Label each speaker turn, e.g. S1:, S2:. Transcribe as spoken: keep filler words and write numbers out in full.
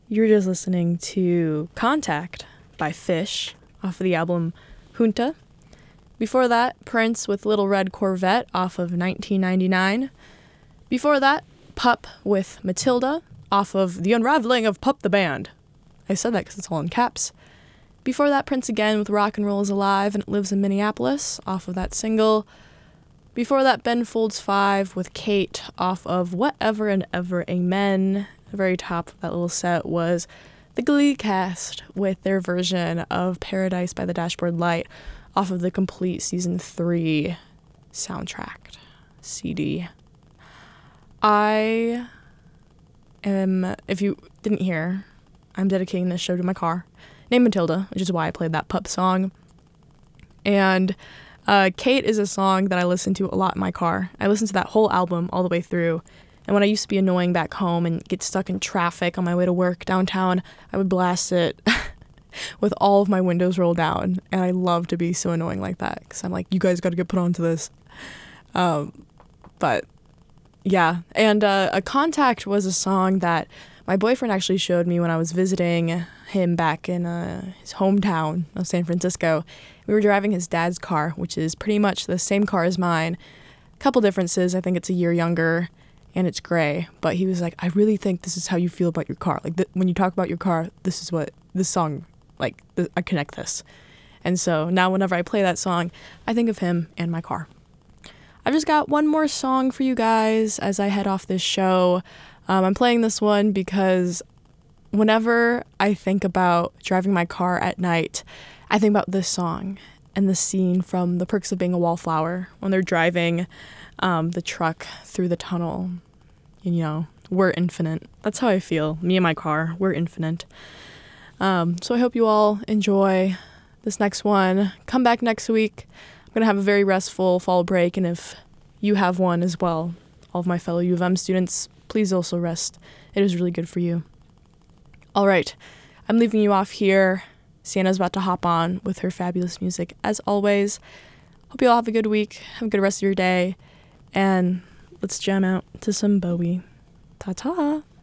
S1: You're just listening to Contact by Fish off of the album Junta. Before that, Prince with Little Red Corvette off of nineteen ninety-nine. Before that, Pup with Matilda off of The Unraveling of Pup the Band. I said that because it's all in caps. Before that, Prince again with Rock and Roll is Alive and It Lives in Minneapolis off of that single. Before that, Ben Folds five with Kate off of Whatever and Ever Amen. The very top of that little set was the Glee cast with their version of Paradise by the Dashboard Light off of the complete season three soundtrack C D. I am, if you didn't hear, I'm dedicating this show to my car, named Matilda, which is why I played that Pup song. And uh, Kate is a song that I listen to a lot in my car. I listen to that whole album all the way through. And when I used to be annoying back home and get stuck in traffic on my way to work downtown, I would blast it with all of my windows rolled down. And I love to be so annoying like that because I'm like, you guys got to get put onto this. Um, but yeah, and uh, A Contact was a song that my boyfriend actually showed me when I was visiting him back in uh, his hometown of San Francisco. We were driving his dad's car, which is pretty much the same car as mine. A couple differences. I think it's a year younger. And it's gray, but he was like, I really think this is how you feel about your car. Like, th- when you talk about your car, this is what this song, like, th- I connect this. And so now whenever I play that song, I think of him and my car. I've just got one more song for you guys as I head off this show. Um, I'm playing this one because whenever I think about driving my car at night, I think about this song and the scene from The Perks of Being a Wallflower when they're driving um, the truck through the tunnel. You know, we're infinite. That's how I feel. Me and my car, we're infinite. Um, so I hope you all enjoy this next one. Come back next week. I'm going to have a very restful fall break, and if you have one as well, all of my fellow U of M students, please also rest. It is really good for you. All right, I'm leaving you off here. Sienna's about to hop on with her fabulous music, as always. Hope you all have a good week. Have a good rest of your day. And let's jam out to some Bowie. Ta-ta!